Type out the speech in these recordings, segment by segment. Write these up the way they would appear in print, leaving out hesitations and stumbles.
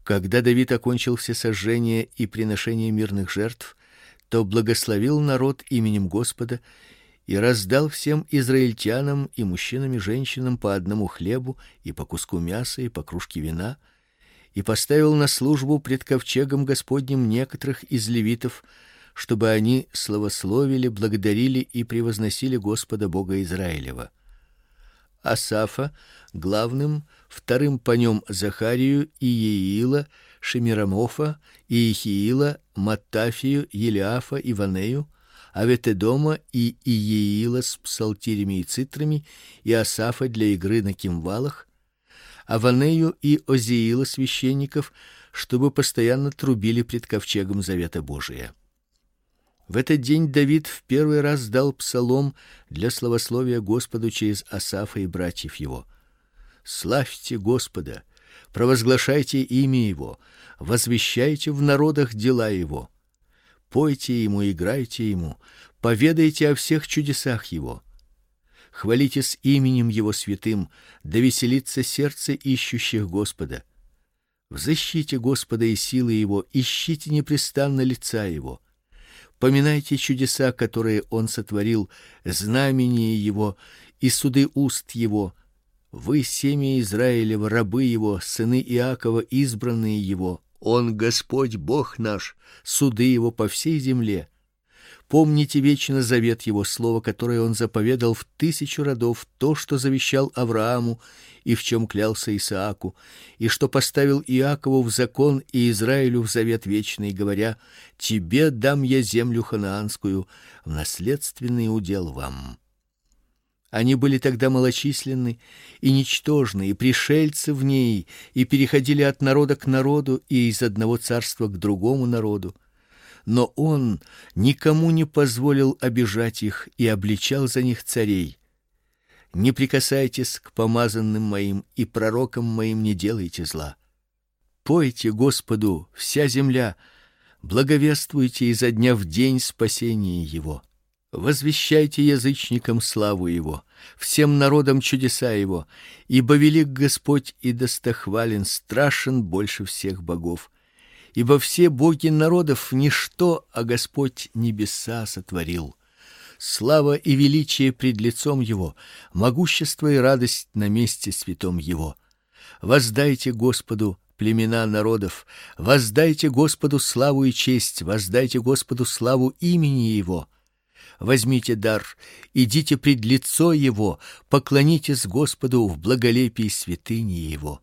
Когда Давид окончил все сожжения и приношения мирных жертв, то благословил народ именем Господа и раздал всем израильтянам и мужчинам и женщинам по одному хлебу и по куску мяса и по кружке вина, и поставил на службу пред ковчегом Господним некоторых из левитов, чтобы они славословили, благодарили и превозносили Господа Бога Израилева. Асафа главным, вторым по нем Захарию и Иеила, Шемирамофа, Иехиила, Маттафию, Елиафа и Ванею, Аветедома и Иеила с псалтирями и цитрами, и Асафа для игры на кимвалах, Аванею и Озиила священников, чтобы постоянно трубили пред ковчегом завета Божия. В этот день Давид в первый раз дал псалом для славословия Господу через Асафа и братьев его. Славьте Господа, провозглашайте имя его, возвещайте в народах дела его. Пойте ему, играйте ему, поведайте о всех чудесах его. Хвалитесь именем его святым, да веселится сердце ищущих Господа. Взыщите Господа и силы его, ищите непрестанно лица его. Поминайте чудеса, которые он сотворил, знамения его и суды уст его. Вы семя Израилева, рабы его, сыны Иакова, избранные его. Он Господь Бог наш, суды его по всей земле. Помните вечно завет его, слово, которое он заповедал в 1000 родов, то, что завещал Аврааму и в чем клялся Исааку, и что поставил Иакову в закон и Израилю в завет вечный, говоря: тебе дам я землю ханаанскую в наследственный удел вам. Они были тогда малочисленны и ничтожны, и пришельцы в ней, и переходили от народа к народу и из одного царства к другому народу. Но он никому не позволил обижать их и обличал за них царей. Не прикасайтесь к помазанным моим, и пророкам моим не делайте зла. Пойте Господу, вся земля, благовествуйте изо дня в день спасение его. Возвещайте язычникам славу его, всем народам чудеса его, ибо велик Господь и достохвален, страшен больше всех богов. Ибо все боги народов ничто, а Господь небеса сотворил. Слава и величие пред лицом его, могущество и радость на месте святом его. Воздайте Господу, племена народов, воздайте Господу славу и честь, воздайте Господу славу имени его. Возьмите дар, идите пред лицо его, поклонитесь Господу в благолепии святыни его.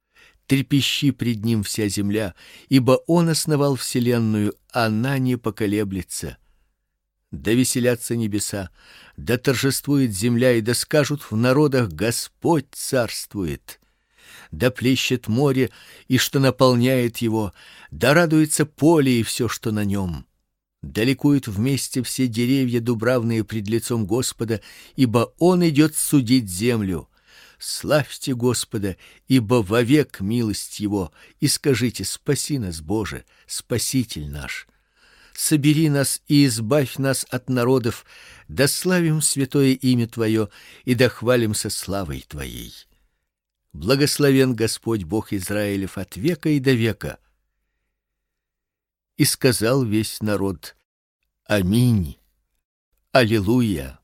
Трепещи пред ним вся земля, ибо он основал вселенную, она не поколеблется. Да веселятся небеса, да торжествует земля, и да скажут в народах: Господь царствует. Да плещет море, и что наполняет его, да радуется поле и все, что на нем. Да ликуют вместе все деревья дубравные пред лицом Господа, ибо он идет судить землю. Славьте Господа, ибо вовек милость его, и скажите: спаси нас, Боже, Спаситель наш. Собери нас и избавь нас от народов, да славим святое имя Твое и да хвалимся славой Твоей. Благословен Господь Бог Израилев от века и до века. И сказал весь народ: Аминь. Аллилуйя.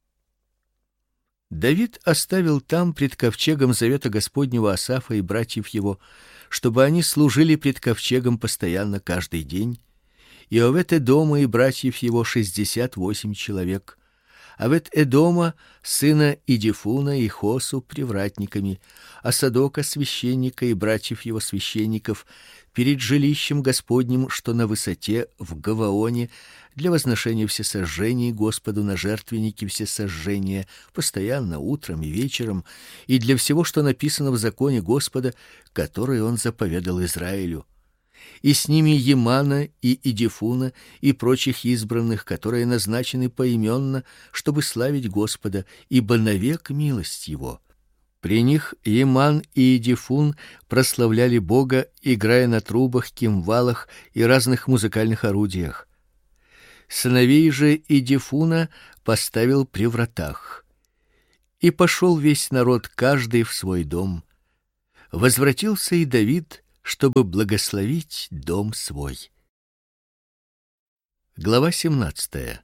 Давид оставил там пред ковчегом завета Господнего Асафа и братьев его, чтобы они служили пред ковчегом постоянно каждый день, и Овед-Эдома и братьев его 68 человек, Овед-Эдома сына Идифуна и Хосу привратниками, а Садока священника и братьев его священников перед жилищем Господним, что на высоте в Гаваоне, для возношения всесожжений Господу на жертвеннике всесожжения постоянно утром и вечером, и для всего, что написано в законе Господа, который он заповедал Израилю. И с ними Емана и Идифуна и прочих избранных, которые назначены поименно, чтобы славить Господа, ибо навек милость его. При них Еман и Идифун прославляли Бога, играя на трубах, кимвалах и разных музыкальных орудиях. Сыновей же Идифуна поставил при вратах. И пошел весь народ, каждый в свой дом. Возвратился и Давид чтобы благословить дом свой. Глава 17.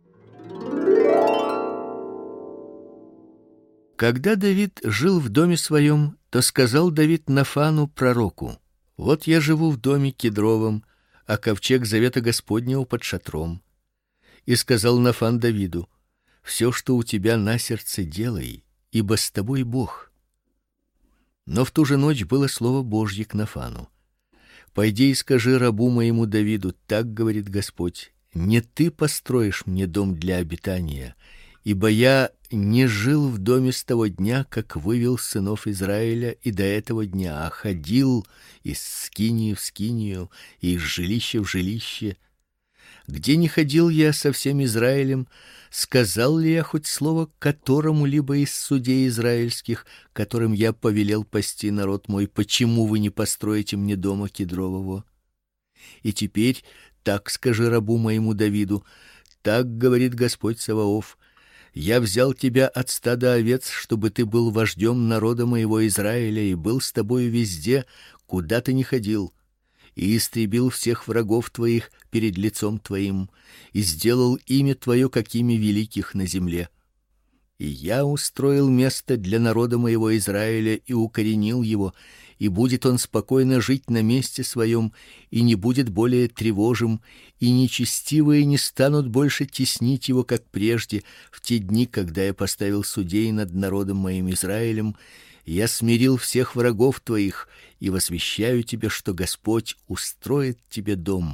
Когда Давид жил в доме своем, то сказал Давид Нафану пророку: вот я живу в доме кедровом, а ковчег завета Господнего под шатром. И сказал Нафан Давиду: все, что у тебя на сердце, делай, ибо с тобой Бог. Но в ту же ночь было слово Божье к Нафану: пойди и скажи рабу моему Давиду: так говорит Господь: не ты построишь мне дом для обитания, ибо я не жил в доме с того дня, как вывел сынов Израиля, и до этого дня, а ходил из скинии в скинию и из жилища в жилище. Где не ходил я со всем Израилем, сказал ли я хоть слово которому-либо из судей израильских, которым я повелел пасти народ мой: почему вы не построите мне дома кедрового? И теперь так скажи рабу моему Давиду: так говорит Господь Саваоф: я взял тебя от стада овец, чтобы ты был вождем народа моего Израиля и был с тобою везде, куда ты ни ходил, и истребил всех врагов твоих перед лицом твоим, и сделал имя твое как имя великих на земле. И я устроил место для народа моего Израиля и укоренил его, и будет он спокойно жить на месте своем, и не будет более тревожим, и нечестивые не станут больше теснить его, как прежде, в те дни, когда я поставил судей над народом моим Израилем. Я смирил всех врагов твоих и возвещаю тебе, что Господь устроит тебе дом.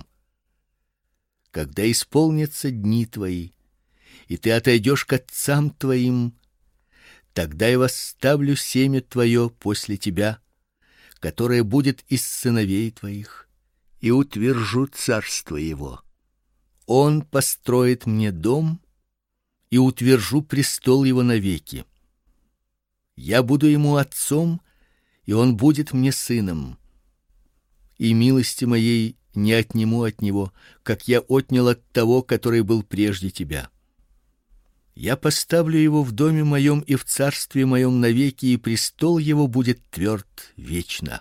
Когда исполнятся дни твои, и ты отойдешь к отцам твоим, тогда я восставлю семя твое после тебя, которое будет из сыновей твоих, и утвержу царство его. Он построит мне дом, и утвержу престол его навеки. Я буду ему отцом, и он будет мне сыном. И милости моей не отниму от него, как я отнял от того, который был прежде тебя. Я поставлю его в доме моем и в царстве моем навеки, и престол его будет тверд вечно.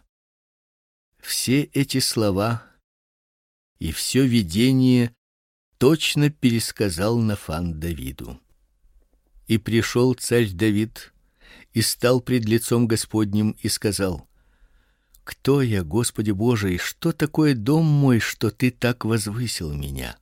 Все эти слова и все видение точно пересказал Нафан Давиду. И пришел царь Давид и стал пред лицом Господним и сказал: кто я, Господи Боже, и что такое дом мой, что ты так возвысил меня?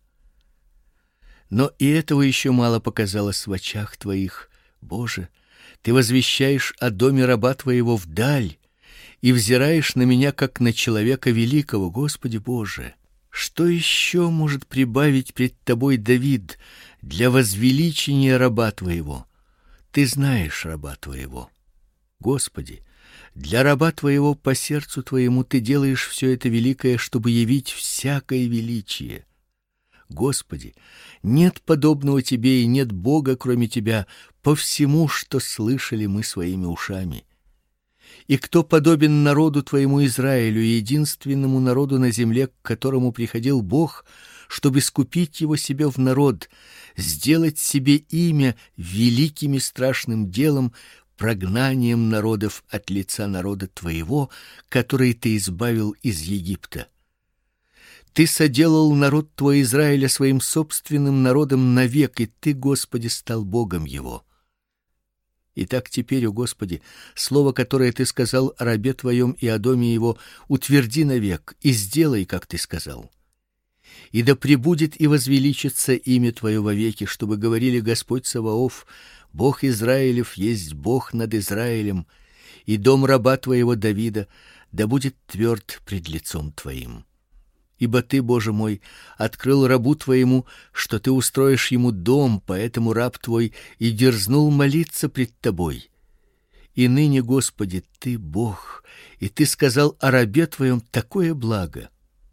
Но и этого еще мало показалось в очах твоих, Боже. Ты возвещаешь о доме раба твоего вдаль и взираешь на меня как на человека великого, Господи Боже. Что еще может прибавить пред тобой Давид для возвеличения раба твоего? Ты знаешь раба твоего. Господи, для раба твоего по сердцу твоему ты делаешь все это великое, чтобы явить всякое величие. Господи, нет подобного тебе и нет Бога, кроме тебя, по всему, что слышали мы своими ушами. И кто подобен народу твоему Израилю, единственному народу на земле, к которому приходил Бог, чтобы искупить его себе в народ, сделать себе имя великим и страшным делом, прогнанием народов от лица народа твоего, который ты избавил из Египта? Ты соделал народ твой Израиля своим собственным народом навек, и ты, Господи, стал Богом его. Итак, теперь, о Господи, слово, которое ты сказал о рабе твоем и о доме его, утверди навек и сделай, как ты сказал. И да пребудет и возвеличится имя твое вовеки, чтобы говорили: Господь Саваоф, Бог Израилев, есть Бог над Израилем, и дом раба твоего Давида да будет тверд пред лицом твоим. Ибо ты, Боже мой, открыл рабу твоему, что ты устроишь ему дом, поэтому раб твой и дерзнул молиться пред тобой. И ныне, Господи, ты Бог, и ты сказал о рабе твоем такое благо.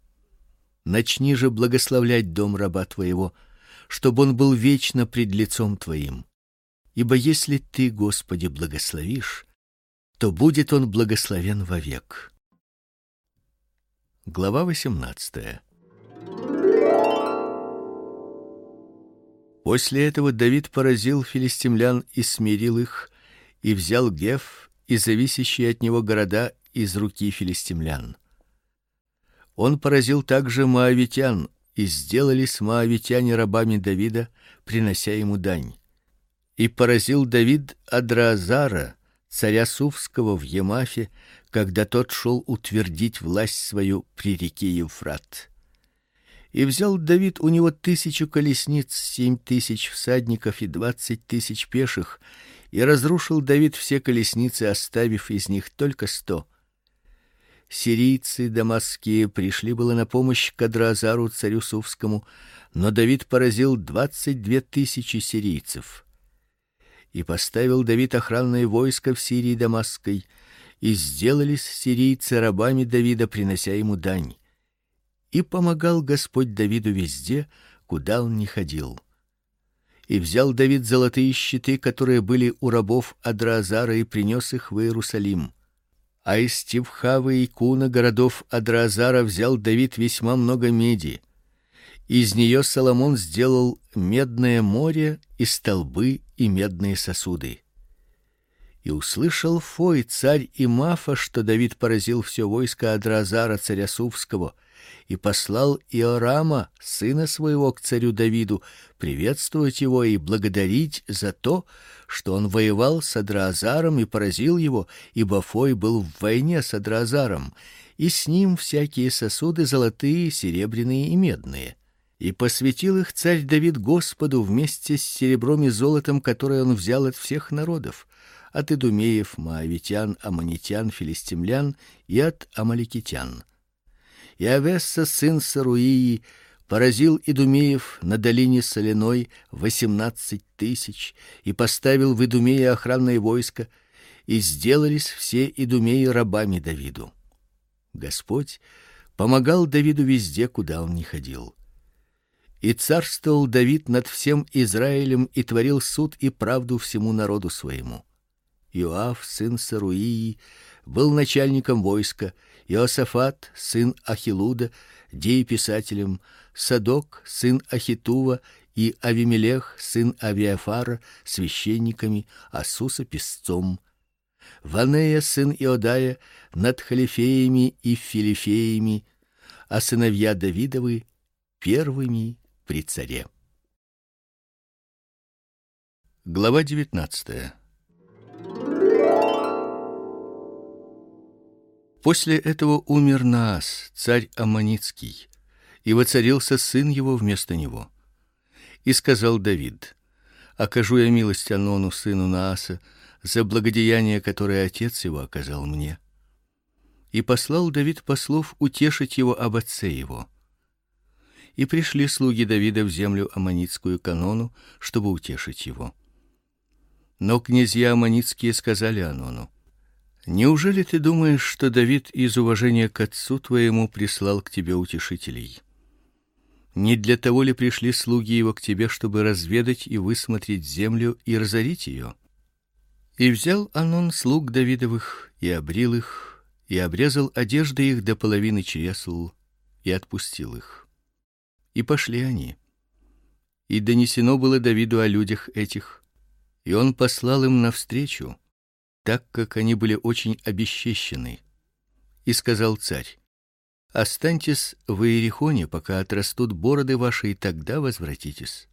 Начни же благословлять дом раба твоего, чтобы он был вечно пред лицом твоим. Ибо если ты, Господи, благословишь, то будет он благословен вовек. Глава 18. После этого Давид поразил филистимлян и смирил их, и взял Геф и зависящие от него города из руки филистимлян. Он поразил также моавитян, и сделались моавитяне рабами Давида, принося ему дань. И поразил Давид Адраазара, царя Сувского в Емафе, когда тот шел утвердить власть свою при реке Евфрат. И взял Давид у него 1000 колесниц, 7000 всадников и 20 000 пеших, и разрушил Давид все колесницы, оставив из них только 100. Сирийцы дамасские пришли было на помощь к Адраазару, царю Сувскому, но Давид поразил 22 000 сирийцев. И поставил Давид охранное войско в Сирии дамасской, и сделались сирийцы рабами Давида, принося ему дань. И помогал Господь Давиду везде, куда он ни ходил. И взял Давид золотые щиты, которые были у рабов Адраазара, и принес их в Иерусалим. А из Тивхавы и Куна, городов Адраазара, взял Давид весьма много меди. Из нее Соломон сделал медное море и столбы и медные сосуды. И услышал Фой, царь Имафа, что Давид поразил все войско Адраазара, царя Сувского, и послал Иорама, сына своего, к царю Давиду, приветствовать его и благодарить за то, что он воевал с Адраазаром и поразил его, ибо Фой был в войне с Адраазаром, и с ним всякие сосуды золотые, серебряные и медные. И посвятил их царь Давид Господу вместе с серебром и золотом, которое он взял от всех народов, от идумеев, моавитян, аммонитян, филистимлян и от амаликитян. И Авесса, сын Саруии, поразил идумеев на долине соляной 18 000 и поставил в Идумее охранное войско, и сделались все идумеи рабами Давиду. Господь помогал Давиду везде, куда он ни ходил. И царствовал Давид над всем Израилем и творил суд и правду всему народу своему. Иоав, сын Саруии, был начальником войска, Иосафат, сын Ахилуда, дееписателем, Садок, сын Ахитува, и Авимелех, сын Авиафара, священниками, а Суса писцом. Ванея, сын Иодая, над халифеями и филифеями, а сыновья Давидовы первыми при царе. Глава 19. После этого умер Наас, царь аммонитский, и воцарился сын его вместо него. И сказал Давид: окажу я милость Анону, сыну Нааса, за благодеяние, которое отец его оказал мне. И послал Давид послов утешить его об отце его. И пришли слуги Давида в землю аммонитскую к Анону, чтобы утешить его. Но князья аммонитские сказали Анону: неужели ты думаешь, что Давид из уважения к отцу твоему прислал к тебе утешителей? Не для того ли пришли слуги его к тебе, чтобы разведать и высмотреть землю и разорить ее? И взял Анон слуг Давидовых и обрил их, и обрезал одежды их до половины чресл, и отпустил их. И пошли они. И донесено было Давиду о людях этих, и он послал им навстречу, так как они были очень обесчещены. И сказал царь: останьтесь в Иерихоне, пока отрастут бороды ваши, и тогда возвратитесь.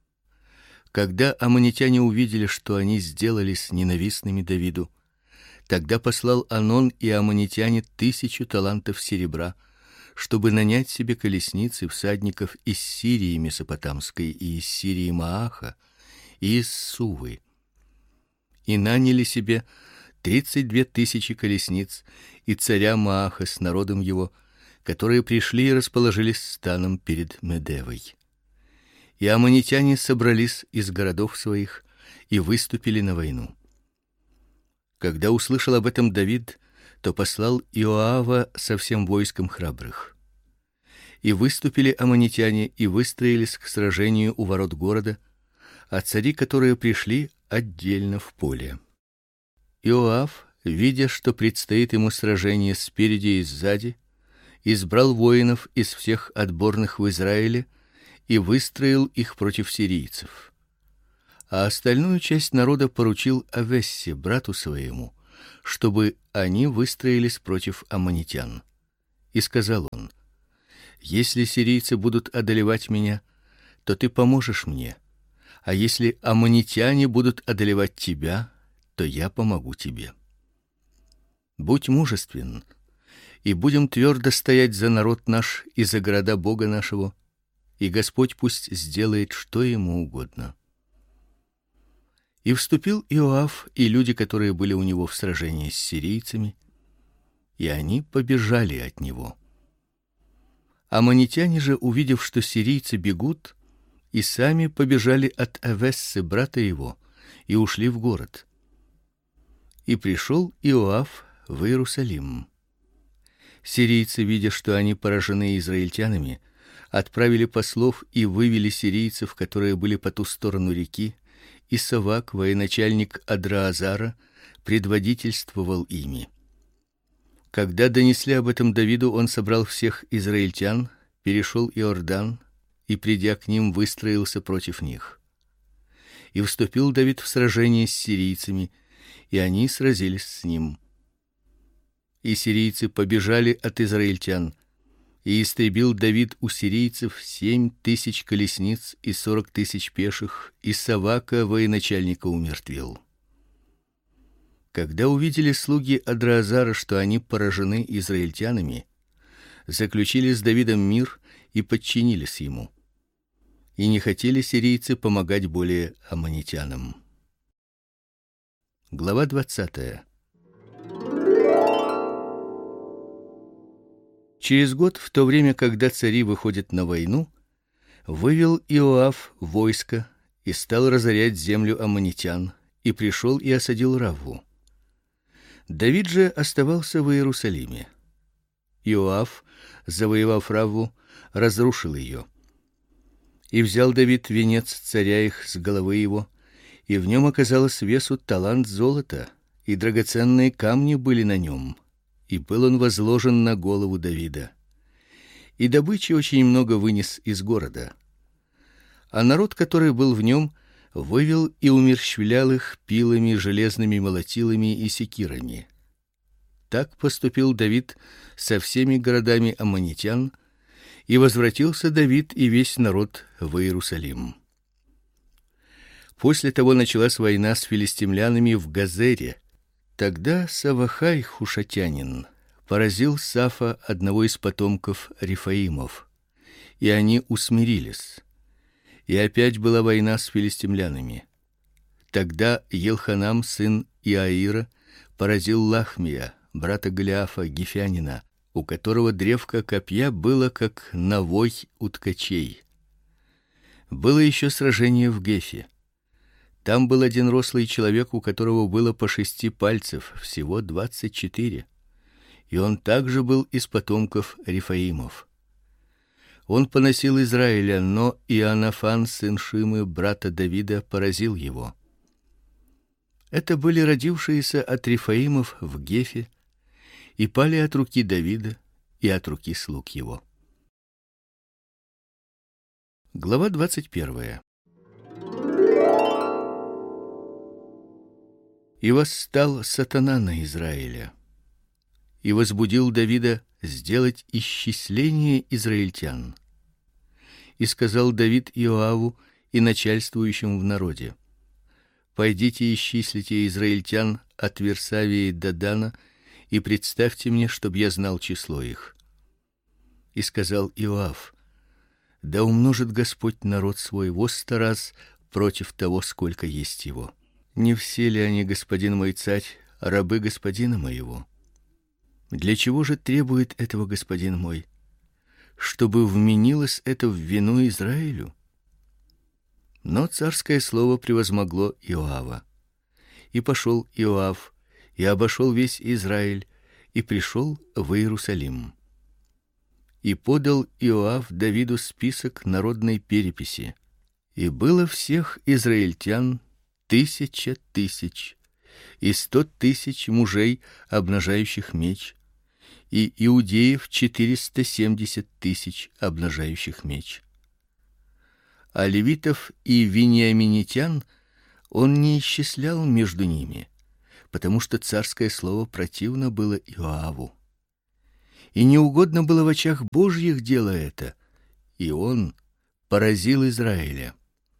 Когда аммонитяне увидели, что они сделались ненавистными Давиду, тогда послал Анон и аммонитяне 1000 талантов серебра, чтобы нанять себе колесниц и всадников из Сирии Месопотамской и из Сирии Мааха и из Сувы. И наняли себе 32 000 колесниц и царя Мааха с народом его, которые пришли и расположились станом перед Медевой. И аммонитяне собрались из городов своих и выступили на войну. Когда услышал об этом Давид, то послал Иоава со всем войском храбрых. И выступили аммонитяне и выстроились к сражению у ворот города, а цари, которые пришли, отдельно в поле. Иоав, видя, что предстоит ему сражение спереди и сзади, избрал воинов из всех отборных в Израиле и выстроил их против сирийцев. А остальную часть народа поручил Авессе, брату своему, чтобы они выстроились против аммонитян. И сказал он: Если сирийцы будут одолевать меня, то ты поможешь мне, а если аммонитяне будут одолевать тебя, то я помогу тебе. Будь мужествен, и будем твердо стоять за народ наш и за города Бога нашего, и Господь пусть сделает, что ему угодно. И вступил Иоав и люди, которые были у него в сражении с сирийцами, и они побежали от него. Аммонитяне же, увидев, что сирийцы бегут, и сами побежали от Авессы, брата его, и ушли в город. И пришел Иоав в Иерусалим. Сирийцы, видя, что они поражены израильтянами, отправили послов и вывели сирийцев, которые были по ту сторону реки, и Савак, военачальник Адраазара, предводительствовал ими. Когда донесли об этом Давиду, он собрал всех израильтян, перешел Иордан и, придя к ним, выстроился против них. И вступил Давид в сражение с сирийцами, и они сразились с ним. И сирийцы побежали от израильтян, и истребил Давид у сирийцев 7000 колесниц и 40 000 пеших, и Савака, военачальника, умертвил. Когда увидели слуги Адраазара, что они поражены израильтянами, заключили с Давидом мир и подчинились ему. И не хотели сирийцы помогать более аммонитянам. Глава 20. Через год, в то время, когда цари выходят на войну, вывел Иоав войско и стал разорять землю аммонитян, и пришел и осадил Равву. Давид же оставался в Иерусалиме. Иоав, завоевав Равву, разрушил ее. И взял Давид венец царя их с головы его, и в нем оказалось весу талант золота, и драгоценные камни были на нем, и был он возложен на голову Давида. И добычи очень много вынес из города. А народ, который был в нем, вывел и умерщвлял их пилами, железными молотилами и секирами. Так поступил Давид со всеми городами аммонитян, и возвратился Давид и весь народ в Иерусалим. После того началась война с филистимлянами в Газере. Тогда Савахай хушатянин поразил Сафа, одного из потомков Рифаимов, и они усмирились. И опять была война с филистимлянами. Тогда Елханам, сын Иаира, поразил Лахмия, брата Голиафа гифянина, у которого древко копья было как навой у ткачей. Было еще сражение в Гефе. Там был один рослый человек, у которого было по 6 пальцев, всего 24, и он также был из потомков Рифаимов. Он поносил Израиля, но Иоаннафан, сын Шимы, брата Давида, поразил его. Это были родившиеся от Рифаимов в Гефе, и пали от руки Давида и от руки слуг его. Глава 21. И восстал сатана на Израиля, и возбудил Давида сделать исчисление израильтян. И сказал Давид Иоаву и начальствующим в народе: пойдите исчислите израильтян от Версавии до Дана, и представьте мне, чтоб я знал число их. И сказал Иоав: да умножит Господь народ свой во 100 раз против того, сколько есть его. Не все ли они, господин мой царь, рабы господина моего? Для чего же требует этого господин мой? Чтобы вменилось это в вину Израилю? Но царское слово превозмогло Иоава. И пошел Иоав, и обошел весь Израиль, и пришел в Иерусалим. И подал Иоав Давиду список народной переписи. И было всех израильтян 1000 тысяч, и 100 000 мужей, обнажающих меч, и иудеев 470 000, обнажающих меч. А левитов и вениаминитян он не исчислял между ними, потому что царское слово противно было Иоаву. и не угодно было в очах Божьих дело это, и он поразил Израиля.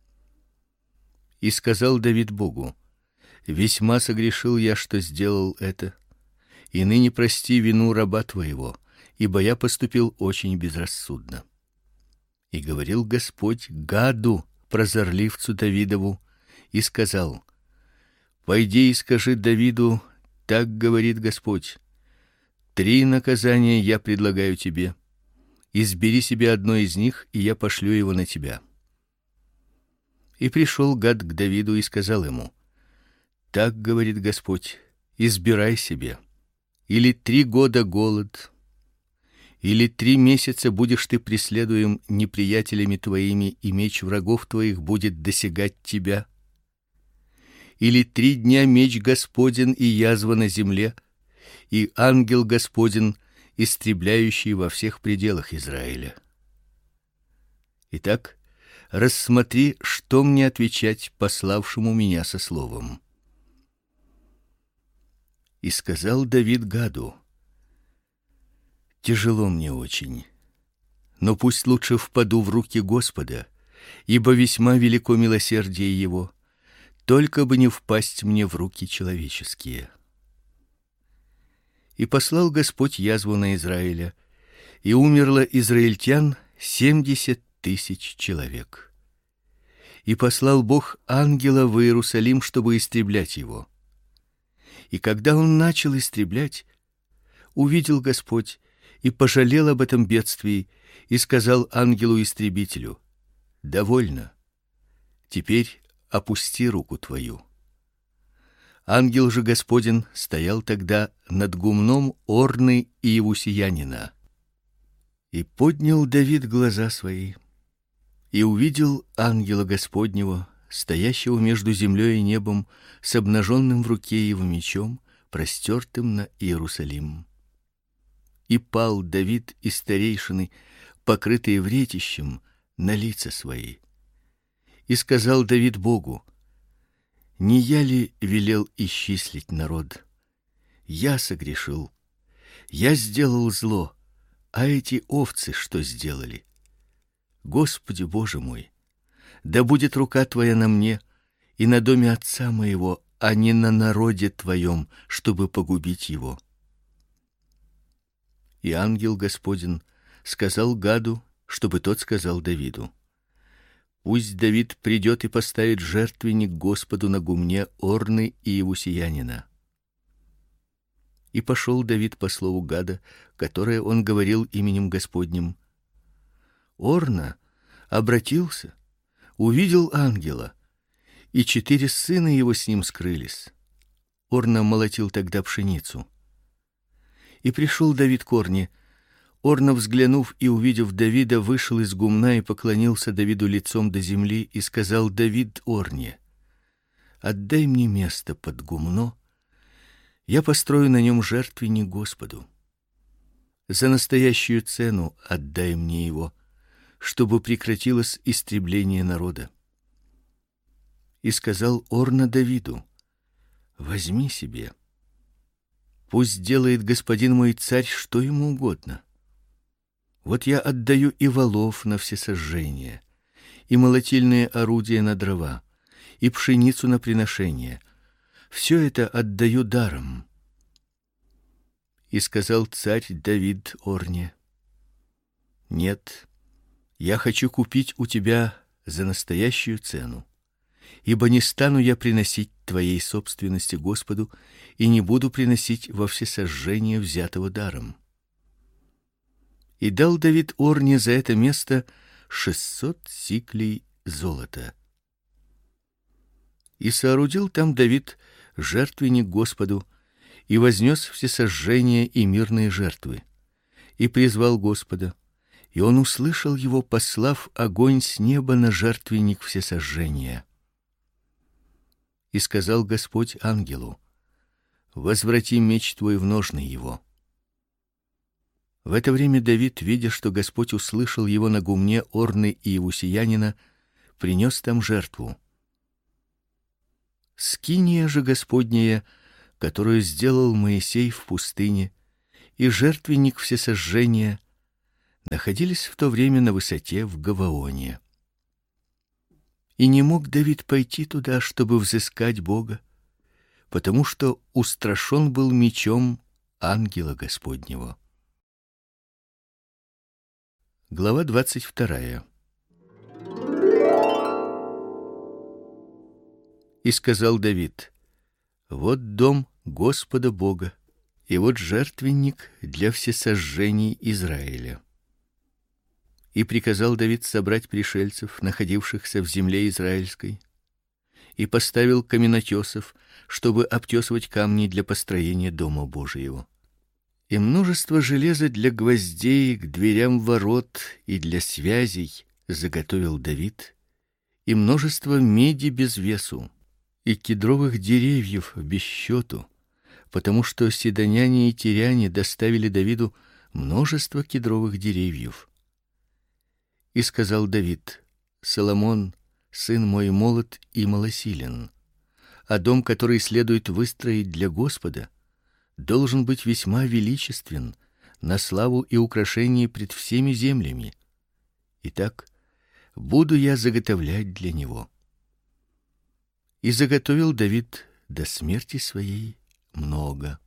И сказал Давид Богу: весьма согрешил я, что сделал это, и ныне прости вину раба твоего, ибо я поступил очень безрассудно. И говорил Господь Гаду, прозорливцу Давидову, и сказал: пойди и скажи Давиду: так говорит Господь: 3 наказания я предлагаю тебе. Избери себе одно из них, и я пошлю его на тебя. И пришел Гад к Давиду и сказал ему: так говорит Господь: избирай себе. Или 3 года голод, или 3 месяца будешь ты преследуем неприятелями твоими, и меч врагов твоих будет досягать тебя. Или 3 дня меч Господен и язва на земле, и ангел Господен, истребляющий во всех пределах Израиля. Итак, рассмотри, что мне отвечать пославшему меня со словом. И сказал Давид Гаду: тяжело мне очень, но пусть лучше впаду в руки Господа, ибо весьма велико милосердие его, только бы не впасть мне в руки человеческие. И послал Господь язву на Израиля, и умерло израильтян 70 000 человек. И послал Бог ангела в Иерусалим, чтобы истреблять его. И когда он начал истреблять, увидел Господь и пожалел об этом бедствии, и сказал ангелу-истребителю: довольно, теперь опусти руку твою. Ангел же Господень стоял тогда над гумном Орны и Иевусеянина. И поднял Давид глаза свои, и увидел ангела Господнего, стоящего между землей и небом, с обнаженным в руке его мечом, простертым на Иерусалим. И пал Давид и старейшины, покрытые вретищем, на лица свои. И сказал Давид Богу: не я ли велел исчислить народ? Я согрешил, я сделал зло, а эти овцы что сделали? Господи Боже мой, да будет рука твоя на мне и на доме отца моего, а не на народе твоем, чтобы погубить его. И ангел Господень сказал Гаду, чтобы тот сказал Давиду: пусть Давид придет и поставит жертвенник Господу на гумне Орны и Иевусеянина. И пошел Давид по слову Гада, которое он говорил именем Господним. Орна обратился, увидел ангела, и 4 сына его с ним скрылись. Орна молотил тогда пшеницу. И пришел Давид к Орне. Орна, взглянув и увидев Давида, вышел из гумна и поклонился Давиду лицом до земли и сказал Давид Орне: отдай мне место под гумно, я построю на нем жертвенник Господу. За настоящую цену отдай мне его, чтобы прекратилось истребление народа. И сказал Орна Давиду: возьми себе. Пусть делает господин мой царь что ему угодно. Вот я отдаю и волов на всесожжение, и молотильные орудия на дрова, и пшеницу на приношение. Все это отдаю даром. И сказал царь Давид Орне: нет, я хочу купить у тебя за настоящую цену, ибо не стану я приносить твоей собственности Господу и не буду приносить во всесожжение взятого даром. И дал Давид Орне за это место 600 сиклей золота. И соорудил там Давид жертвенник Господу, и вознес всесожжения и мирные жертвы, и призвал Господа, и он услышал его, послав огонь с неба на жертвенник всесожжения. И сказал Господь ангелу: возврати меч твой в ножны его. В это время Давид, видя, что Господь услышал его на гумне Орны и Иевусеянина, принес там жертву. Скиния же Господняя, которую сделал Моисей в пустыне, и жертвенник всесожжения находились в то время на высоте в Гаваоне. И не мог Давид пойти туда, чтобы взыскать Бога, потому что устрашен был мечом ангела Господнего. Глава 22. И сказал Давид: вот дом Господа Бога, и вот жертвенник для всесожжений Израиля. И приказал Давид собрать пришельцев, находившихся в земле израильской, и поставил каменотесов, чтобы обтесывать камни для построения дома Божьего. И множество железа для гвоздей к дверям ворот и для связей заготовил Давид, и множество меди без весу, и кедровых деревьев без счету, потому что сидоняне и тиряне доставили Давиду множество кедровых деревьев. И сказал Давид: Соломон, сын мой, молод и малосилен, а дом, который следует выстроить для Господа, должен быть весьма величествен, на славу и украшение пред всеми землями. Итак, буду я заготовлять для него. И заготовил Давид до смерти своей много.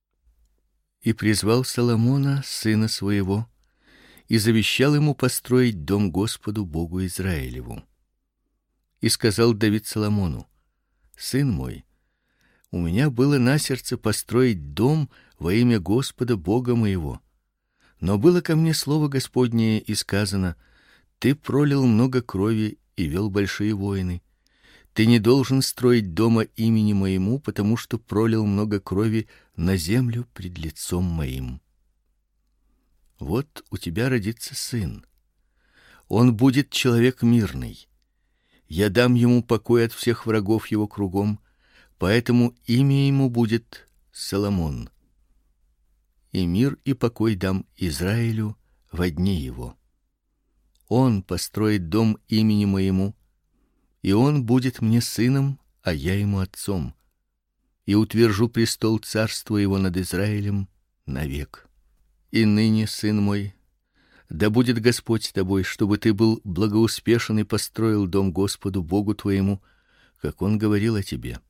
И призвал Соломона, сына своего, и завещал ему построить дом Господу Богу Израилеву. И сказал Давид Соломону: сын мой, у меня было на сердце построить дом во имя Господа Бога моего. Но было ко мне слово Господнее, и сказано: ты пролил много крови и вел большие войны. Ты не должен строить дома имени моему, потому что пролил много крови на землю пред лицом моим. Вот у тебя родится сын. Он будет человек мирный. Я дам ему покой от всех врагов его кругом, поэтому имя ему будет Соломон. И мир и покой дам Израилю во дни его. Он построит дом имени моему, и он будет мне сыном, а я ему отцом. И утвержу престол царства его над Израилем навек. И ныне, сын мой, да будет Господь с тобой, чтобы ты был благоуспешен и построил дом Господу Богу твоему, как он говорил о тебе.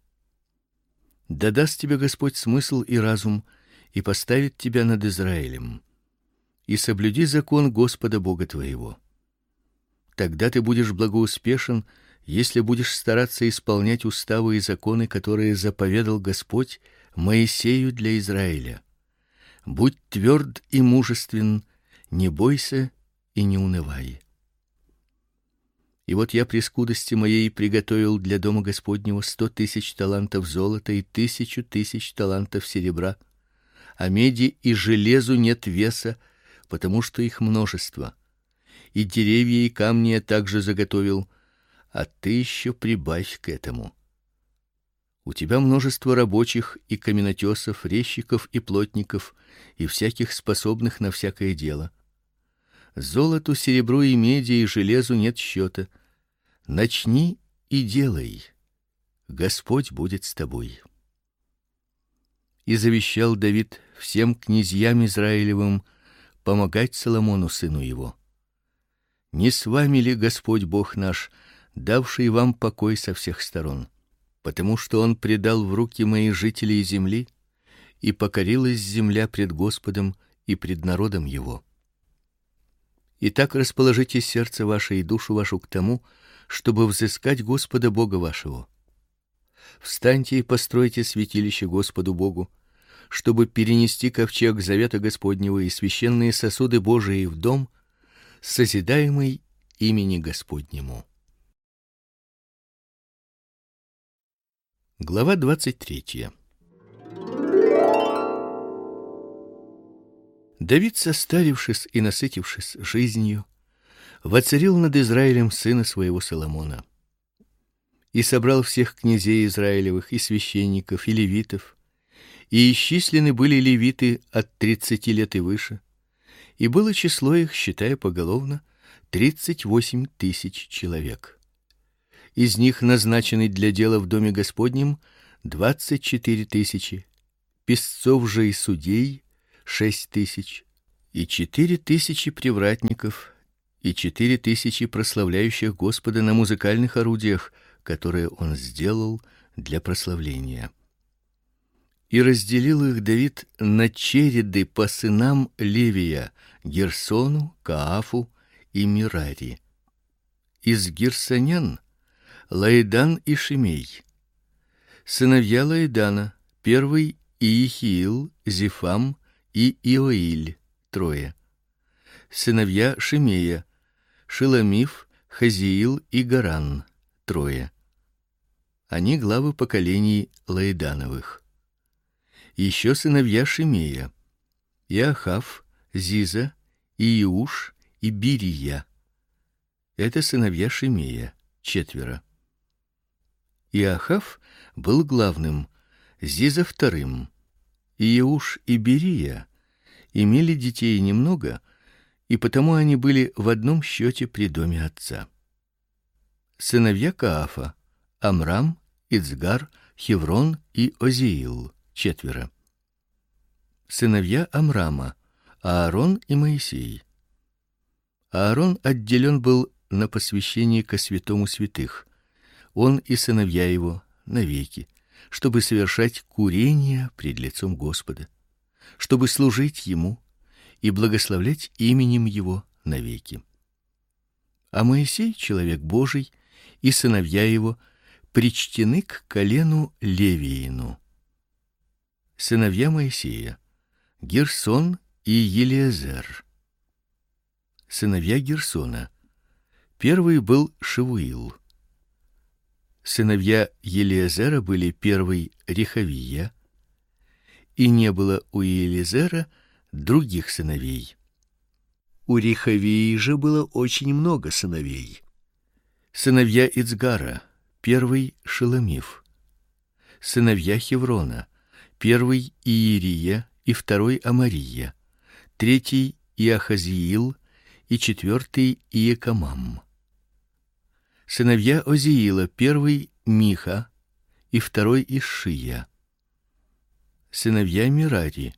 Да даст тебе Господь смысл и разум, и поставит тебя над Израилем. И соблюди закон Господа Бога твоего. Тогда ты будешь благоуспешен, если будешь стараться исполнять уставы и законы, которые заповедал Господь Моисею для Израиля. Будь тверд и мужествен, не бойся и не унывай. И вот я при скудости моей приготовил для дома Господнего 100 000 талантов золота и 1000 000 талантов серебра, а меди и железу нет веса, потому что их множество. И деревья и камни я также заготовил, а ты еще прибавь к этому. У тебя множество рабочих и каменотесов, резчиков и плотников, и всяких способных на всякое дело. Золоту, серебру и меди и железу нет счета. Начни и делай. Господь будет с тобой. И завещал Давид всем князьям Израилевым помогать Соломону сыну его. Не с вами ли Господь Бог наш, давший вам покой со всех сторон? Потому что он предал в руки мои жителей земли, и покорилась земля пред Господом и пред народом его. Итак, расположите сердце ваше и душу вашу к тому, чтобы взыскать Господа Бога вашего. Встаньте и постройте святилище Господу Богу, чтобы перенести ковчег завета Господнего и священные сосуды Божии в дом, созидаемый имени Господнему. Глава 23. Давид, состарившись и насытившись жизнью, воцарил над Израилем сына своего Соломона. И собрал всех князей Израилевых, и священников, и левитов, и исчислены были левиты от 30 лет и выше, и было число их, считая поголовно, 38 000 человек. Из них назначены для дела в доме Господнем 24 000, писцов же и судей 6000, и 4000 привратников, и 4000 прославляющих Господа на музыкальных орудиях, которые он сделал для прославления. И разделил их Давид на череды по сынам Левия: Герсону, Каафу и Мирари. Из герсонян Лаидан и Шимей. Сыновья Лаидана: первый Иехиил, Зефам и Иоиль, трое. Сыновья Шимея: Шеломиф, Хазиил и Гаран, трое. Они главы поколений Лаидановых. Еще сыновья Шимея: Иохав, Зиза, Иуш и Бирия. Это сыновья Шимея, четверо. Иохав был главным, Зиза вторым. Иуш и Бирия имели детей немного, и потому они были в одном счете при доме отца. Сыновья Каафа: Амрам, Ицгар, Хеврон и Озиил, четверо. Сыновья Амрама: Аарон и Моисей. Аарон отделен был на посвящение ко святому святых, он и сыновья его навеки, чтобы совершать курение пред лицом Господа, чтобы служить ему и благословлять именем его навеки. А Моисей, человек Божий, и сыновья его причтены к колену Левиину. Сыновья Моисея: Герсон и Елиезер. Сыновья Герсона: первый был Шевуил. Сыновья Елиезера были: первый Рехавия, и не было у Елиезера других сыновей. У Рехавии же было очень много сыновей. Сыновья Ицгара: первый Шеломиф. Сыновья Хеврона: первый Иерия и второй Амария, третий Иахазиил и четвертый Иекамам. Сыновья Озиила: первый Миха и второй Ишия. Сыновья Мирари: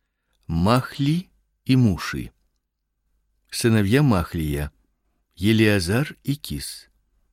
Махли и Муши. Сыновья Махлия: Елиазар и Кис.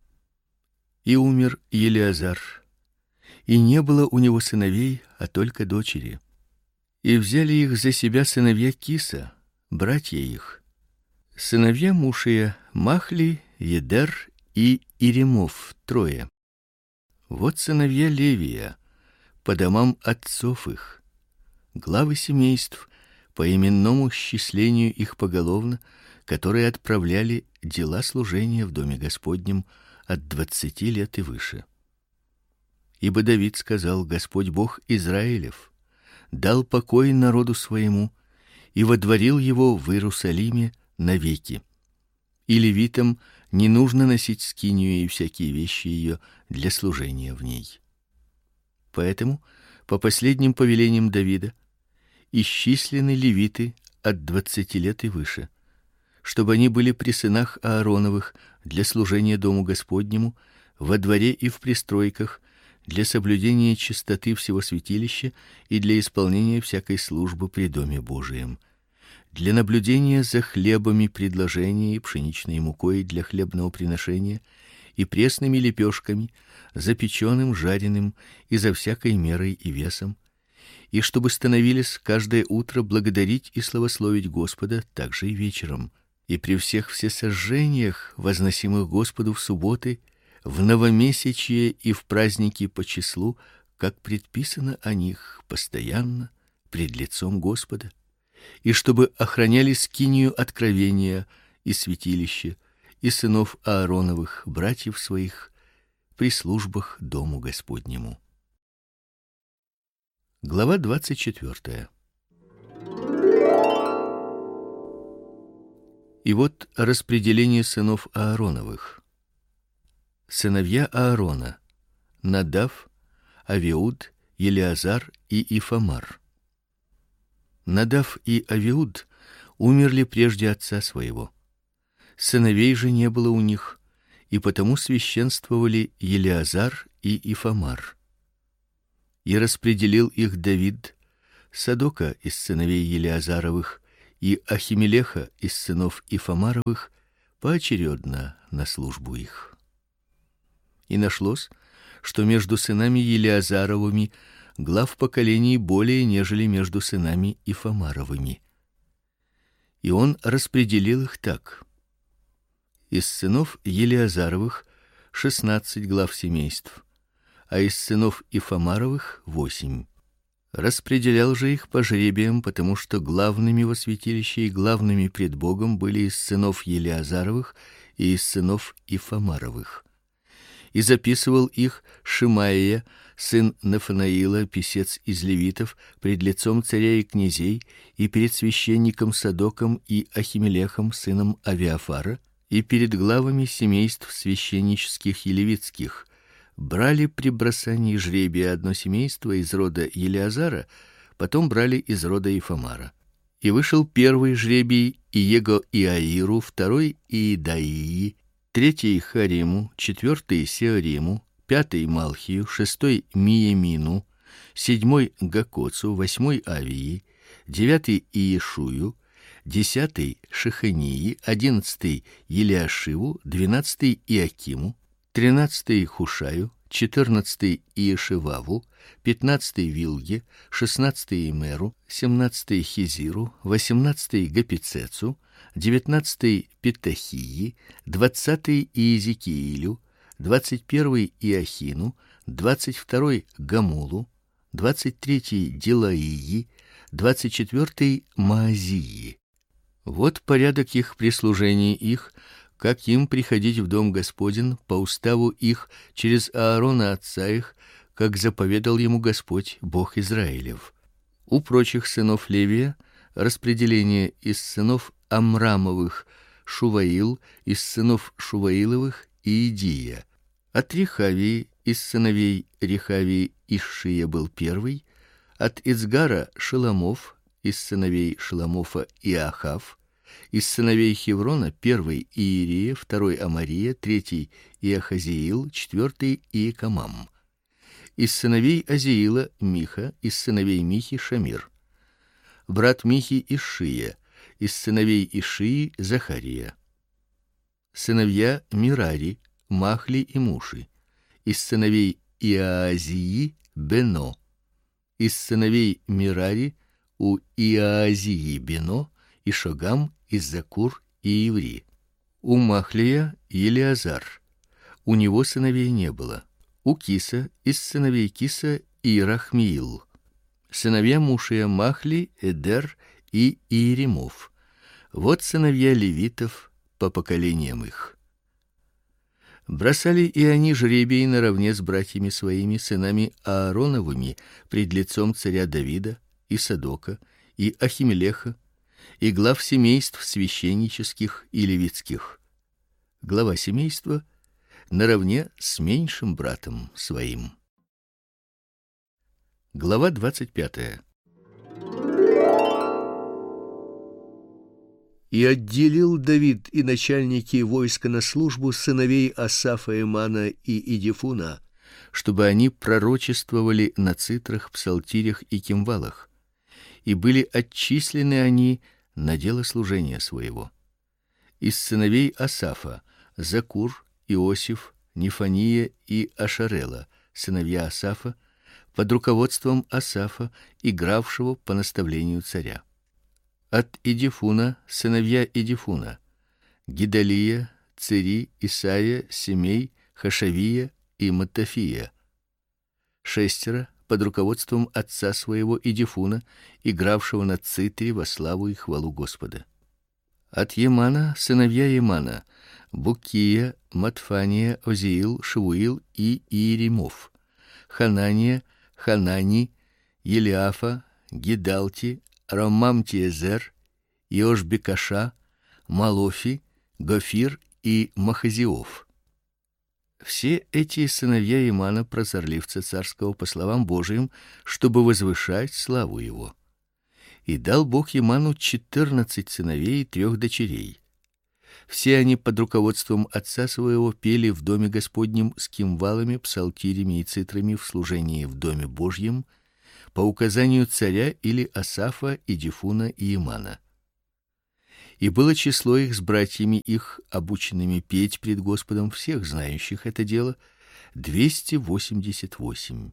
И умер Елиазар, и не было у него сыновей, а только дочери. И взяли их за себя сыновья Киса, братья их. Сыновья Мушия: Махли, Едер и Иремов, трое. Вот сыновья Левия по домам отцов их, главы семейств по именному счислению их поголовно, которые отправляли дела служения в доме Господнем от 20 лет и выше. Ибо Давид сказал: Господь Бог Израилев дал покой народу своему и водворил его в Иерусалиме навеки. И левитам не нужно носить скинию и всякие вещи ее для служения в ней. Поэтому по последним повелениям Давида исчислены левиты от 20 лет и выше, чтобы они были при сынах Аароновых для служения дому Господнему во дворе и в пристройках, для соблюдения чистоты всего святилища и для исполнения всякой службы при доме Божием, для наблюдения за хлебами предложения и пшеничной мукой для хлебного приношения и пресными лепешками, запеченным, жареным и за всякой мерой и весом, и чтобы становились каждое утро благодарить и славословить Господа также и вечером, и при всех всесожжениях, возносимых Господу в субботы, в новомесячие и в праздники по числу, как предписано о них постоянно пред лицом Господа, и чтобы охраняли скинию откровения и святилище, и сынов Аароновых, братьев своих, при службах дому Господнему. Глава 24. И вот распределение сынов Аароновых. Сыновья Аарона: Надав, Авиуд, Елиазар и Ифамар. Надав и Авиуд умерли прежде отца своего. Сыновей же не было у них, и потому священствовали Елиазар и Ифамар. И распределил их Давид Садока из сыновей Елиазаровых и Ахимелеха из сынов Ифамаровых поочередно на службу их. И нашлось, что между сынами Елиазаровыми глав поколений более, нежели между сынами Ифамаровыми. И он распределил их так: из сынов Елиазаровых 16 глав семейств, а из сынов Ифамаровых 8. Распределял же их по жребиям, потому что главными во святилище и главными пред Богом были из сынов Елиазаровых и из сынов Ифамаровых. И записывал их Шимаия, сын Нафанаила, писец из левитов, пред лицом царя и князей, и перед священником Садоком и Ахимелехом, сыном Авиафара, и перед главами семейств священнических и левитских. Брали при бросании жребия одно семейство из рода Елиазара, потом брали из рода Ифамара. И вышел первый жребий Иего-Иаиру, второй Иедаии, третий Хариму, четвертый Сеориму, пятый Малхию, шестой Миемину, седьмой Гакоцу, восьмой Авии, девятый Иешую, 10 Шехании, 11 Елиашиву, 12 Иакиму, 13 Хушаю, 14 Иешеваву, 15 Вилге, 16 Имеру, 17 Хизиру, 18 Гапицецу, 19 Петахии, 20 Иезекиилю, 21 Иохину, 22 Гамулу, 23 Делаии, 24 Маазии. Вот порядок их прислужения их, как им приходить в дом Господень по уставу их через Аарона отца их, как заповедал ему Господь, Бог Израилев. У прочих сынов Левия распределение: из сынов Амрамовых Шуваил, из сынов Шуваиловых Иедия. От Рехавии из сыновей Рехавии Ишшия был первый, от Ицгара Шеломов, из сыновей Шеломофа Иахав, из сыновей Хеврона первый Иерия, второй Амария, третий Иахазиил, четвертый Иекамам. Из сыновей Азиила Миха, из сыновей Михи Шамир. Брат Михи Ишия, из сыновей Ишии Захария. Сыновья Мирари, Махли и Муши. Из сыновей Иаазии Бено. Из сыновей Мирари у Иаазии Бено и Шогам из Закур и Иври. У Махлия Елиазар. У него сыновей не было. У Киса из сыновей Киса Ирахмиил. Сыновья Мушия Махли, Эдер и Иеремов. Вот сыновья левитов по поколениям их. Бросали и они жребий наравне с братьями своими, сынами Аароновыми, пред лицом царя Давида и Садока и Ахимелеха, и глав семейств священнических и левитских. Глава семейства наравне с меньшим братом своим. Глава 25. И отделил Давид и начальники войска на службу сыновей Асафа, Эмана и Идифуна, чтобы они пророчествовали на цитрах, псалтирях и кимвалах, и были отчислены они на дело служения своего. Из сыновей Асафа Закур, Иосиф, Нефания и Ашарела, сыновья Асафа, под руководством Асафа, игравшего по наставлению царя. От Идифуна сыновья Идифуна: Гидалия, Цери, Исаия, Семей, Хашавия и Матафия. 6 под руководством отца своего Идифуна, игравшего на цитре во славу и хвалу Господа. От Емана сыновья Емана: Букия, Матфания, Озиил, Шевуил и Иеремов. Ханания, Ханани, Елиафа, Гидалти, Рамамтиезер, Иошбекаша, Малофи, Гофир и Махазиов. Все эти сыновья Имана, прозорливца царского по словам Божиим, чтобы возвышать славу его. И дал Бог Иману 14 сыновей и 3 дочерей. Все они под руководством отца своего пели в доме Господнем с кимвалами, псалтирями и цитрами в служении в доме Божьем, по указанию царя или Асафа, Идифуна и Имана. И было число их с братьями их, обученными петь пред Господом, всех знающих это дело, 288.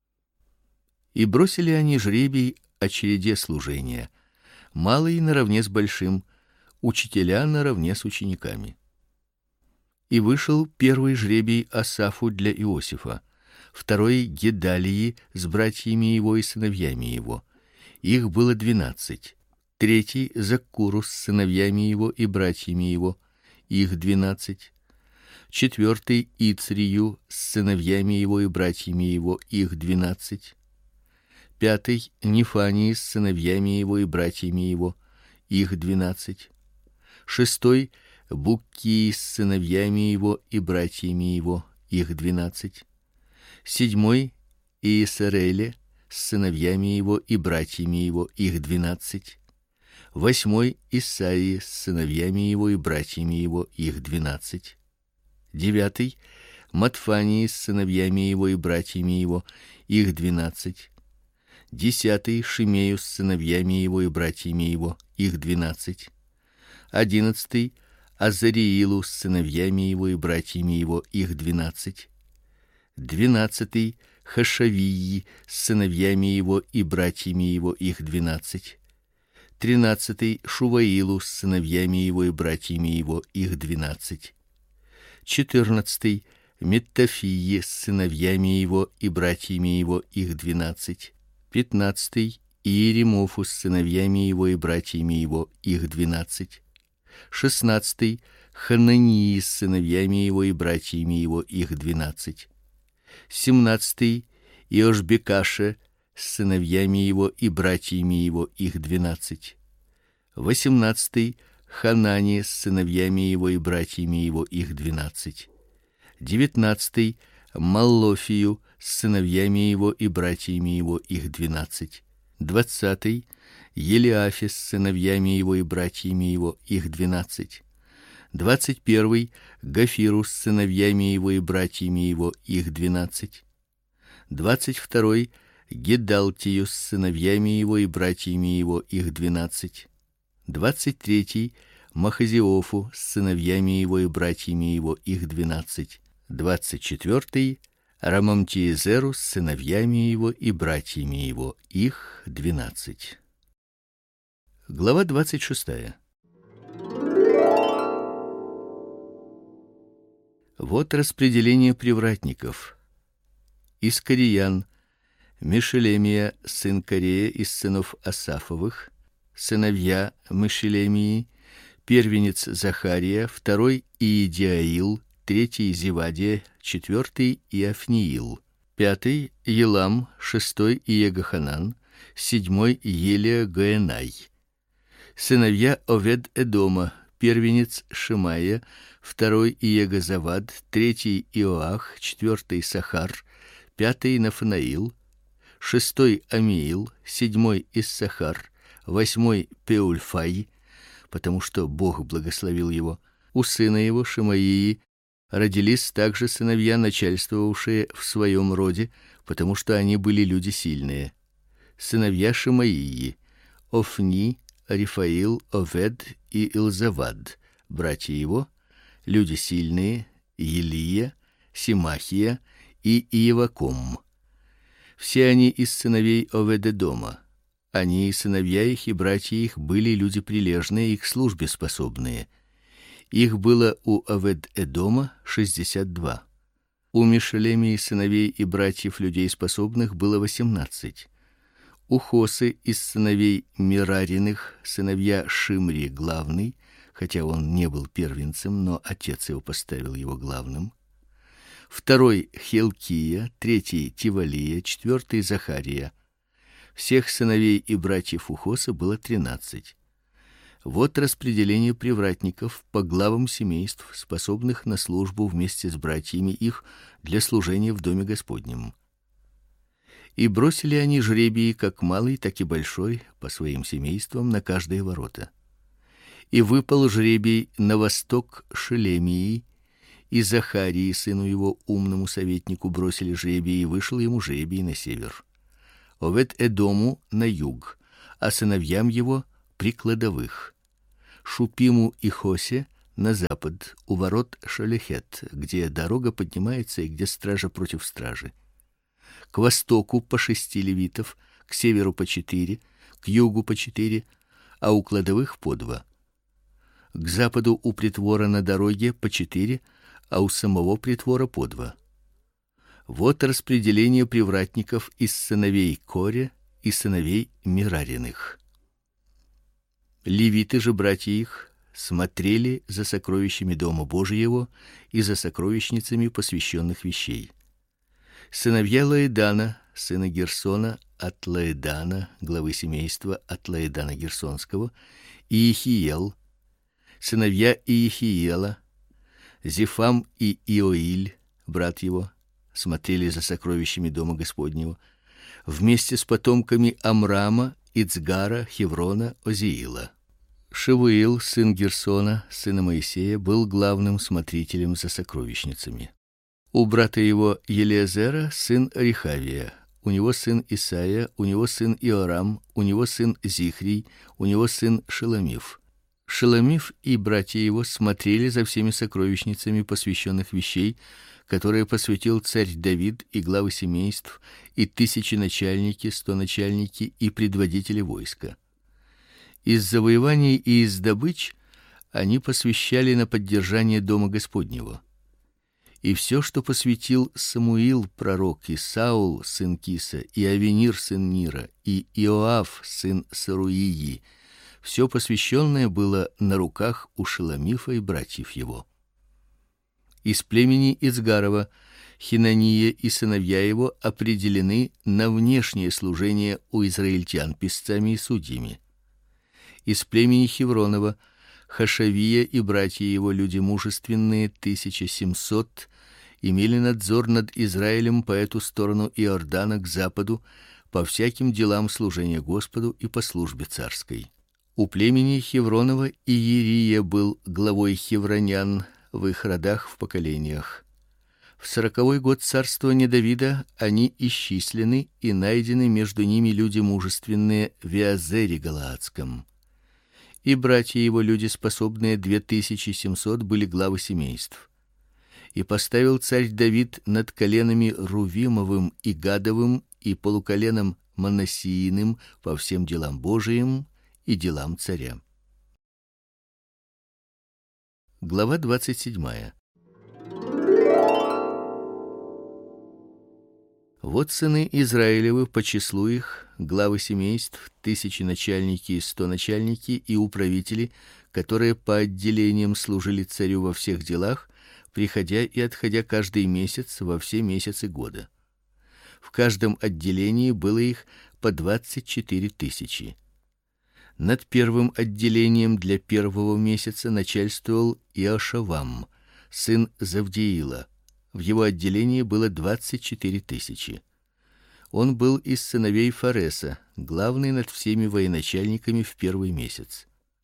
И бросили они жребий о череде служения, малый наравне с большим, учителя наравне с учениками. И вышел первый жребий Асафу для Иосифа, второй Гедалии с братьями его и сыновьями его. Их было 12. Третий Заккуру с сыновьями его и братьями его. Их 12. Четвертый Ицрию с сыновьями его и братьями его. Их 12. Пятый Нефании с сыновьями его и братьями его. Их 12. Шестой Буккии с сыновьями его и братьями его. Их 12. Седьмой Иесареле с сыновьями его и братьями его. Их 12. Восьмой Исаии с сыновьями его и братьями его. Их 12. Девятый Матфании с сыновьями его и братьями его. Их 12. Десятый Шимею с сыновьями его и братьями его. Их 12. 11 Азариилу с сыновьями его и братьями его. Их 12. 12 Хашавии с сыновьями его и братьями его. Их 12. 13 Шуваилу с сыновьями его и братьями его. Их 12. 14 Меттафии с сыновьями его и братьями его. Их 12. 15 Иеремофу с сыновьями его и братьями его. Их 12. 16 Ханании с сыновьями его и братьями его. Их 12. 17 Иошбекаше с сыновьями его и братьями его. Их 12. 18 Ханани с сыновьями его и братьями его. Их 12. 19 Маллофию с сыновьями его и братьями его. Их 12. 20 Елиафе с сыновьями его и братьями его. Их 12. 21 Гафиру с сыновьями его и братьями его. Их 12. 22 Гедалтию с сыновьями его и братьями его. Их 12. 23 Махазиофу с сыновьями его и братьями его. Их 12. 24 Рамамтиезеру с сыновьями его и братьями его. Их 12. Глава 26. Вот распределение привратников. Искариян, Мешелемия, сын Корея из сынов Асафовых, сыновья Мешелемии, первенец Захария, второй Иедиаил, третий Зевадия, четвертый Иофниил, пятый Елам, шестой Иегоханан, седьмой Елия Гаенай. Сыновья Овед-Эдома, первенец Шимая, второй Иегозавад, третий Иоах, четвертый Сахар, пятый Нафанаил, шестой Амиил, седьмой Иссахар, восьмой Пеульфай, потому что Бог благословил его. У сына его Шимаии родились также сыновья, начальствовавшие в своем роде, потому что они были люди сильные. Сыновья Шимаии: Офни, Рифаил, Овед и Илзавад. Братья его: люди сильные, Елия, Симахия и Иеваком. Все они из сыновей Овед-Эдома. Они и сыновья их и братья их были люди прилежные и к службе способные. Их было у Овед-Эдома 62. У Мешелемии сыновей и братьев людей способных было 18. У Хосы из сыновей Мирариных сыновья Шимри главный, хотя он не был первенцем, но отец его поставил его главным. Второй Хилкия, третий Тивалия, четвертый Захария. Всех сыновей и братьев у Хосы было 13. Вот распределение привратников по главам семейств, способных на службу вместе с братьями их для служения в доме Господнем. И бросили они жребии, как малый, так и большой, по своим семействам на каждые ворота. И выпал жребий на восток Шелемии, и Захарии, сыну его, умному советнику, бросили жребий, и вышел ему жребий на север. Овед-Эдому на юг, а сыновьям его при кладовых: Шупиму и Хосе на запад, у ворот Шалехет, где дорога поднимается и где стража против стражи. К востоку по 6 левитов, к северу по 4, к югу по 4, а у кладовых по 2. К западу у притвора на дороге по 4, а у самого притвора по 2. Вот распределение привратников из сыновей Коре и сыновей Мерариных. Левиты же, братья их, смотрели за сокровищами дома Божьего и за сокровищницами посвященных вещей. Сыновья Лаэдана, сына Герсона, от Лаэдана, главы семейства от Лаэдана Герсонского, Иехиел, сыновья Иехиела, Зефам и Иоиль, брат его, смотрели за сокровищами дома Господнего, вместе с потомками Амрама, Ицгара, Хеврона, Озиила. Шевуил, сын Герсона, сына Моисея, был главным смотрителем за сокровищницами. У брата его Елиазера сын Рехавия, у него сын Исаия, у него сын Иорам, у него сын Зихрий, у него сын Шеломиф. Шеломиф и братья его смотрели за всеми сокровищницами посвященных вещей, которые посвятил царь Давид, и главы семейств, и тысяченачальники, стоначальники и предводители войска. Из завоеваний и из добыч они посвящали на поддержание дома Господнего. И все, что посвятил Самуил пророк, и Саул сын Киса, и Авенир сын Нира, и Иоав сын Саруии, все посвященное было на руках у Шеломифа и братьев его. Из племени Ицгарова Хинания и сыновья его определены на внешнее служение у израильтян писцами и судьями. Из племени Хевронова Хашавия и братья его, люди мужественные, 1700, имели надзор над Израилем по эту сторону Иордана к западу, по всяким делам служения Господу и по службе царской. У племени Хевронова Иерия был главой хевронян в их родах в поколениях. В 40-й год царствования Давида они исчислены и найдены между ними люди мужественные в Иазере Галаадском. И братья его, люди способные, 2700, были главы семейств. И поставил царь Давид над коленами Рувимовым и Гадовым и полуколеном Манассииным по всем делам Божиим и делам царя. Глава 27. Вот сыны Израилевы по числу их, главы семейств, тысяченачальники и стоначальники и управители, которые по отделениям служили царю во всех делах, приходя и отходя каждый месяц во все месяцы года. В каждом отделении было их по 24 тысячи. Над первым отделением для первого месяца начальствовал Иошавам, сын Завдиила. В его отделении было 24 тысячи. Он был из сыновей Фареса, главный над всеми военачальниками в первый месяц.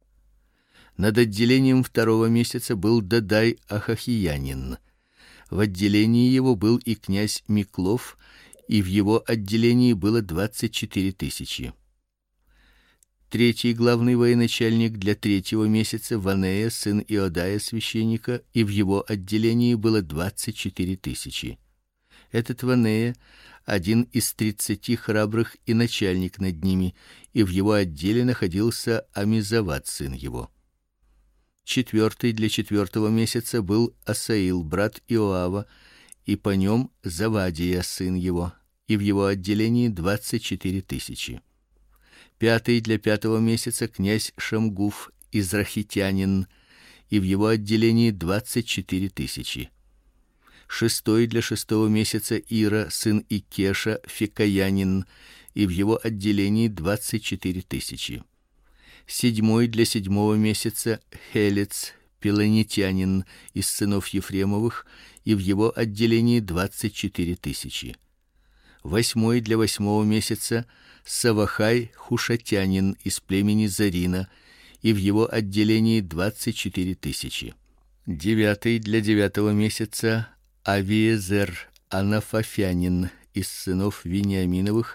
Над отделением второго месяца был Дадай Ахахиянин. В отделении его был и князь Миклов, и в его отделении было 24 тысячи. Третий главный военачальник для третьего месяца Ванея, сын Иодая священника, и в его отделении было 24 тысячи. Этот Ванея один из 30 храбрых и начальник над ними, и в его отделе находился Амизават, сын его. Четвертый для четвертого месяца был Асаил, брат Иоава, и по нем Завадия, сын его, и в его отделении 24 тысячи. Пятый для пятого месяца князь Шамгуф, израхитянин, и в его отделении 24 тысячи. Шестой для шестого месяца Ира, сын Икеша, фикаянин, и в его отделении 24 тысячи. Седьмой для седьмого месяца Хелец, пелонитянин, из сынов Ефремовых, и в его отделении 24 тысячи. Восьмой для восьмого месяца Савахай, хушатянин, из племени Зарина, и в его отделении 24 тысячи. Девятый для девятого месяца Авиезер, анафафянин, из сынов Вениаминовых,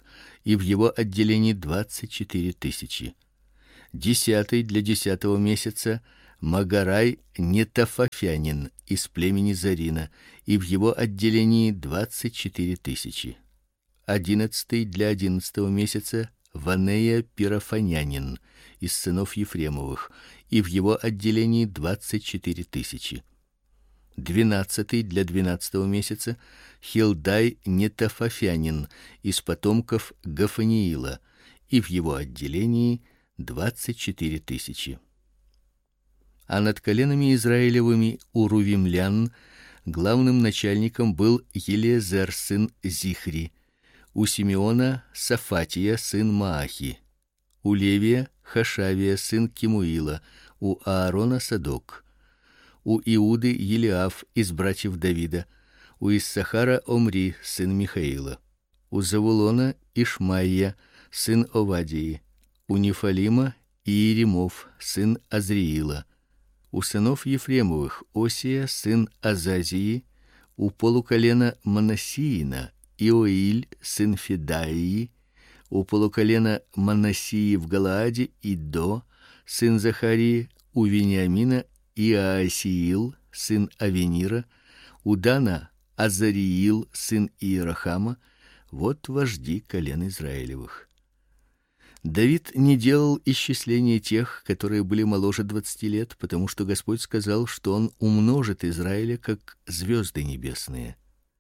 и в его отделении 24 тысячи. 10-й для 10-го месяца Магарай нетофафянин из племени Зарина, и в его отделении 24 тысячи. 11-й для 11-го месяца Ванея пирафанянин из сынов Ефремовых, и в его отделении 24 тысячи. 12-й для 12-го месяца Хилдай нетофафянин из потомков Гафаниила, и в его отделении 24 тысячи. А над коленами Израилевыми у рувимлян главным начальником был Елиезер сын Зихри, у Симеона Сафатия сын Маахи, у Левия Хашавия сын Кимуила, у Аарона Садок, у Иуды Елиаф из братьев Давида, у Иссахара Омри сын Михаила, у Завулона Ишмаия сын Овадии, у Нефалима Иеремов сын Азриила, у сынов Ефремовых Осия сын Азазии, у полуколена Манассиина Иоиль сын Федаии, у полуколена Манассии в Галааде Идо сын Захарии, у Вениамина Иоасиил сын Авенира, у Дана Азариил сын Иерахама. Вот вожди колен Израилевых. Давид не делал исчисления тех, которые были моложе 20 лет, потому что Господь сказал, что он умножит Израиля как звезды небесные.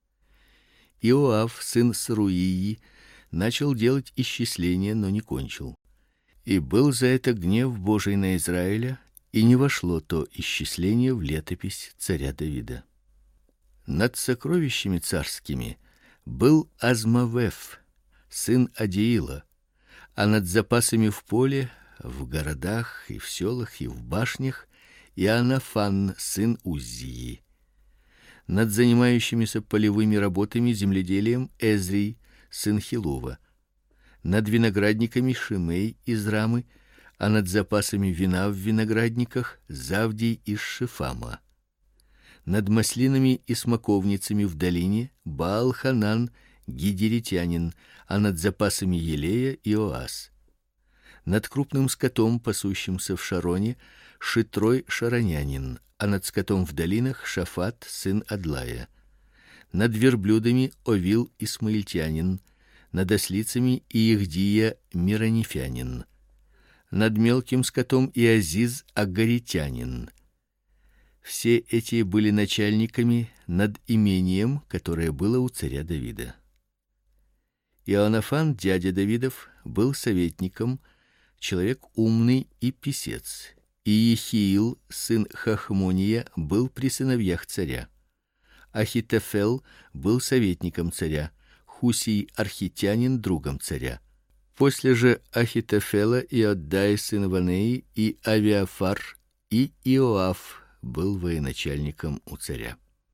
Иоав сын Саруии начал делать исчисления, но не кончил. И был за это гнев Божий на Израиля, и не вошло то исчисление в летопись царя Давида. Над сокровищами царскими был Азмавев сын Адиила, а над запасами в поле, в городах и в селах и в башнях Иоанафан сын Уззии. Над занимающимися полевыми работами земледелием Эзрий сын Хилова. Над виноградниками Шимей из Рамы, а над запасами вина в виноградниках Завдий из Шифама. Над маслинами и смоковницами в долине Баал-Ханан гидеритянин, а над запасами елея Иоас. Над крупным скотом, пасущимся в Шароне, Шитрой шаронянин, а над скотом в долинах Шафат сын Адлая. Над верблюдами Овил исмаильтянин, над ослицами Иехдия миронифянин. Над мелким скотом Иазиз агаритянин. Все эти были начальниками над имением, которое было у царя Давида. Иоанафан, дядя Давидов, был советником, человек умный и писец. И Иехиил, сын Хахмония, был при сыновьях царя. Ахитофел был советником царя, Хусий архитянин другом царя. После же Ахитофела Иоддай сын Ванеи и Авиафар и Иоав был военачальником у царя.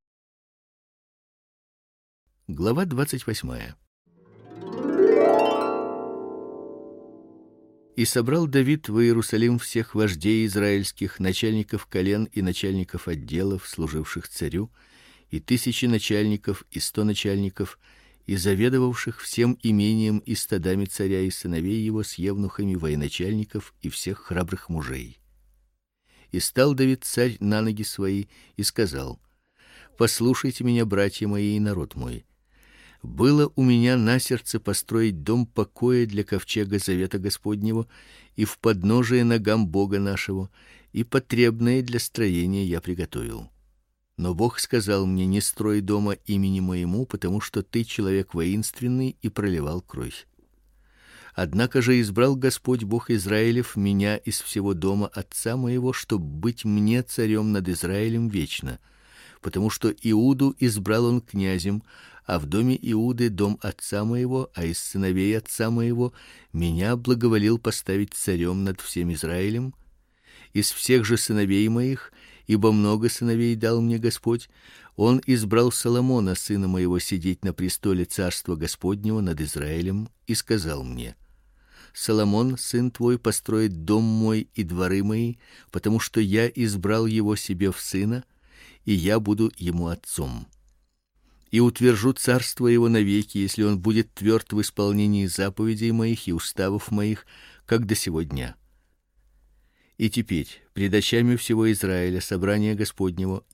Глава 28. И собрал Давид в Иерусалим всех вождей израильских, начальников колен и начальников отделов, служивших царю, и 1000 начальников, и 100 начальников, и заведовавших всем имением и стадами царя и сыновей его с евнухами военачальников и всех храбрых мужей. И стал Давид царь на ноги свои и сказал: послушайте меня, братья мои и народ мой. Было у меня на сердце построить дом покоя для ковчега завета Господнего и в подножие ногам Бога нашего, и потребное для строения я приготовил. Но Бог сказал мне: не строй дома имени моему, потому что ты человек воинственный и проливал кровь. Однако же избрал Господь Бог Израилев меня из всего дома отца моего, чтобы быть мне царем над Израилем вечно, потому что Иуду избрал он князем, а в доме Иуды дом отца моего, а из сыновей отца моего меня благоволил поставить царем над всем Израилем. Из всех же сыновей моих, ибо много сыновей дал мне Господь, он избрал Соломона, сына моего, сидеть на престоле царства Господнего над Израилем, и сказал мне: Соломон, сын твой, построит дом мой и дворы мои, потому что я избрал его себе в сына, и я буду ему отцом. и утвержу царство его навеки, если он будет тверд в исполнении заповедей моих и уставов моих, как до сего дня. И теперь пред очами всего Израиля собрания Господнего